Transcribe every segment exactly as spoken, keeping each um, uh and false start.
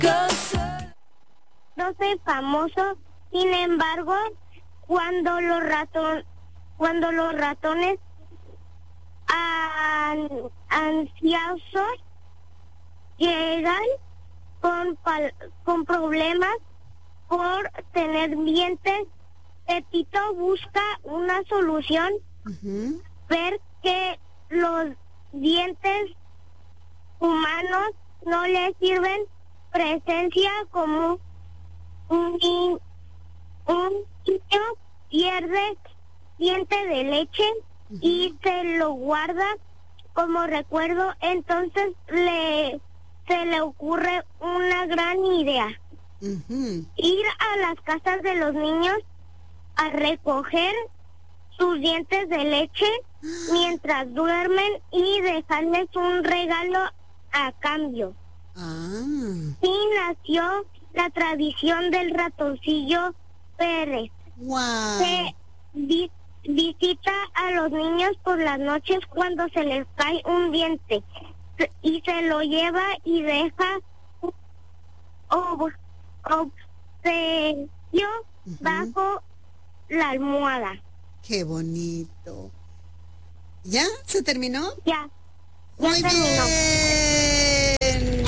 No soy famoso, sin embargo, cuando los ratón, cuando los ratones an, ansiosos llegan con, pal, con problemas por tener dientes, Pepito busca una solución, uh-huh. ver que los dientes humanos no le sirven, presencia como un, un niño pierde diente de leche uh-huh. y se lo guarda como recuerdo, entonces le se le ocurre una gran idea. Uh-huh. Ir a las casas de los niños a recoger sus dientes de leche mientras duermen y dejarles un regalo a cambio. Ah. Sí nació la tradición del ratoncillo Pérez. Wow. Se vi- visita a los niños por las noches cuando se les cae un diente y se lo lleva y deja ob- obsequio uh-huh. bajo la almohada. Qué bonito. ¿Ya? ¿Se terminó? Ya. Ya Muy terminó. Bien.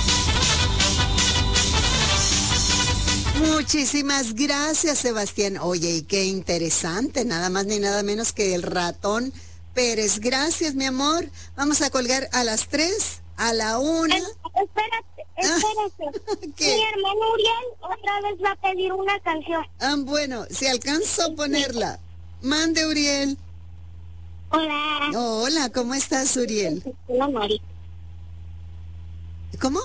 Muchísimas gracias, Sebastián. Oye, y qué interesante, nada más ni nada menos que el ratón Pérez. Gracias, mi amor. Vamos a colgar a las tres, a la una. Es, espérate, espérate. Ah, mi hermano Uriel otra vez va a pedir una canción. Ah, bueno, si alcanzo a ponerla. Mande, Uriel. Hola. Oh, hola, ¿cómo estás, Uriel? Hola, Mari. ¿Cómo?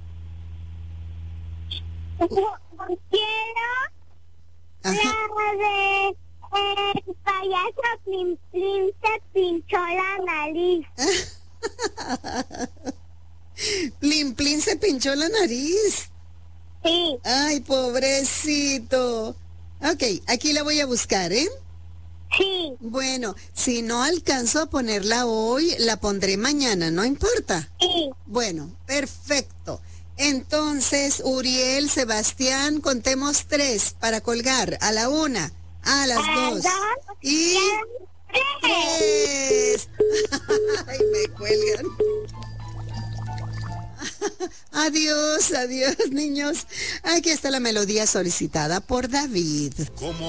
Quiero Ajá. la de el payaso Plin Plin se pinchó la nariz. Plin Plin se pinchó la nariz. Sí. Ay, pobrecito. Ok, aquí la voy a buscar, ¿eh? Sí. Bueno, si no alcanzo a ponerla hoy, la pondré mañana, ¿no importa? Sí. Bueno, perfecto. Entonces, Uriel, Sebastián, contemos tres para colgar. A la una, a las a dos, dos y tres. Ay, me cuelgan. Adiós, adiós, niños. Aquí está la melodía solicitada por David. ¿Cómo?